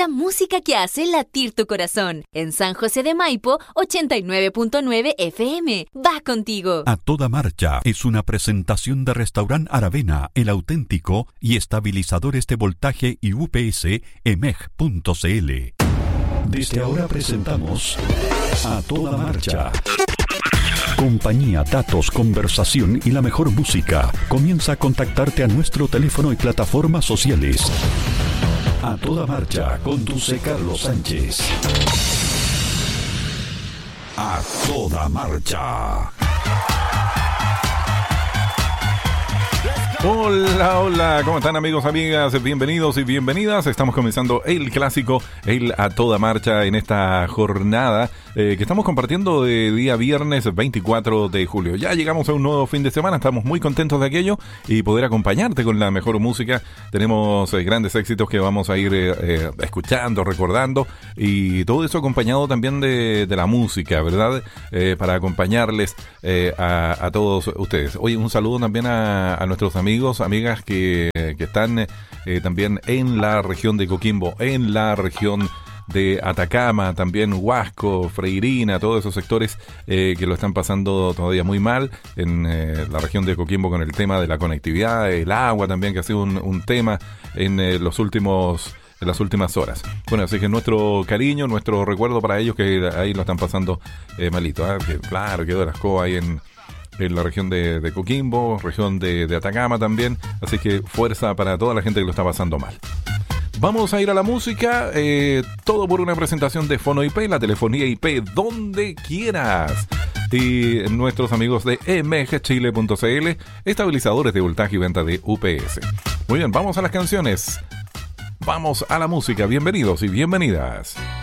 la música que hace latir tu corazón. En San José de Maipo, 89.9 FM. Va contigo. A Toda Marcha es una presentación de Restaurant Aravena, el auténtico, y estabilizadores de voltaje y UPS emeg.cl. Desde ahora presentamos A Toda Marcha. Compañía, datos, conversación y la mejor música. Comienza a contactarte a nuestro teléfono y plataformas sociales. A Toda Marcha, conduce Carlos Sánchez. A Toda Marcha. Hola, hola, ¿cómo están amigos, amigas? Bienvenidos y bienvenidas. Estamos comenzando el clásico, el A Toda Marcha en esta jornada que estamos compartiendo de día viernes 24 de julio. Ya llegamos a un nuevo fin de semana, estamos muy contentos de aquello y poder acompañarte con la mejor música. Tenemos grandes éxitos que vamos a ir escuchando, recordando y todo eso acompañado también de la música, ¿verdad? Para acompañarles a todos ustedes. Oye, un saludo también a nuestros amigos, amigas que están también en la región de Coquimbo, en la región de Atacama, también Huasco, Freirina, todos esos sectores que lo están pasando todavía muy mal en la región de Coquimbo con el tema de la conectividad, el agua también, que ha sido un tema en las últimas horas. Bueno, así que nuestro cariño, nuestro recuerdo para ellos que ahí lo están pasando malito. Que, claro, quedó la escoba ahí en la región de Coquimbo, región de Atacama también. Así que fuerza para toda la gente que lo está pasando mal. Vamos a ir a la música, todo por una presentación de Fono IP, la telefonía IP donde quieras. Y nuestros amigos de emegchile.cl, estabilizadores de voltaje y venta de UPS. Muy bien, vamos a las canciones. Vamos a la música. Bienvenidos y bienvenidas.